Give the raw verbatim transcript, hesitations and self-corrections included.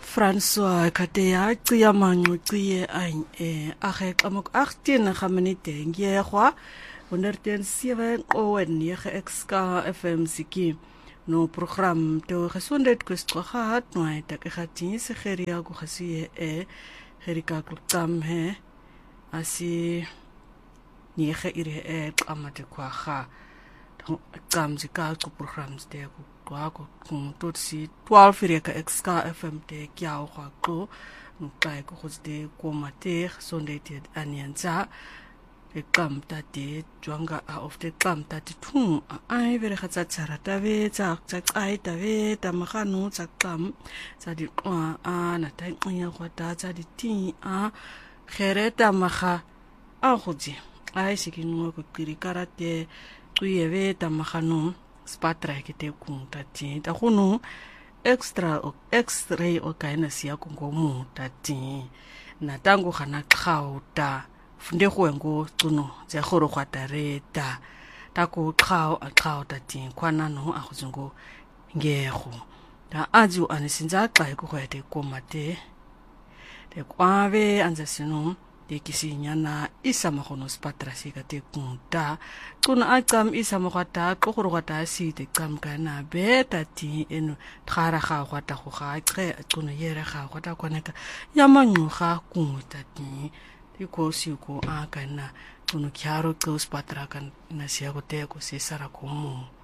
François Katea cia mangucie ein e age klamok achttien gaminite ngegwa honderd zeven owen nege exka F M siki no program te gesondheid kwestrogat no het ek gatin se geria go gesie e gerika klutam he asi nege ire e amate kwa ga tam zika ku programs te ku kwa ku tot si twaalf ire ka exka F M te kyao kwa ko no kai ko de ko mate gesondheid anienza de klam tati jwanga a of de klam tati thung ai vere khatsa tsara tawe tsa tsa ai tawe tamagano tsa klam tsa di kwa a na tai nya kwa ta tsa di ti a khereta maga a gotsi ai sikinwa ko kirikarate tuieve tamagano spatra ke te ku tati ta khunu extra x-ray o kaina sia ku ngomu tati na tango khana khauta funde kwengo tsuno tse khoro khwatareta ta ku khao a khao tati kwana no a khuzungo ngego ta azu anisinza xa ku khwete komate te kwawe anza sino de kisinyana isama khono spatra sika te kunta tuna aqam isama khwata qogoro khwata si te qam kana beta ti eno khara ga khwata go ga qe tuna yere ga khwata kwaneka yamanxuga kunta ti ikosi ko akana tunu kyaro ko spatra kan na siya ko te ko se sara ko mu